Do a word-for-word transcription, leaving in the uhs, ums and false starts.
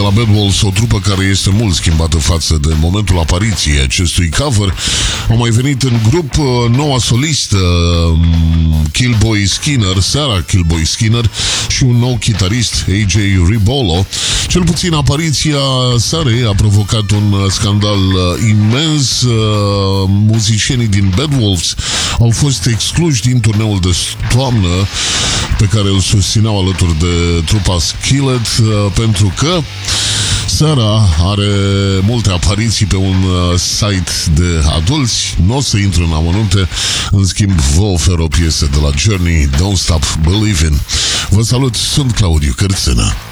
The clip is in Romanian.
de la Bad Wolves, o trupă care este mult schimbată față de momentul apariției acestui cover. Au mai venit în grup noua solistă Killboy Skinner, Sarah Killboy Skinner, și un nou chitarist, A J Ribolo. Cel puțin apariția Sarei a provocat un scandal imens. Muzicienii din Bad Wolves au fost excluși din turneul de toamnă pe care îl susțineau alături de trupa Skillet, pentru că Sara are multe apariții pe un site de adulți. Nu o să intru în amănunte, în schimb vă ofer o piesă de la Journey, Don't Stop Believing. Vă salut, sunt Claudiu Cărțână.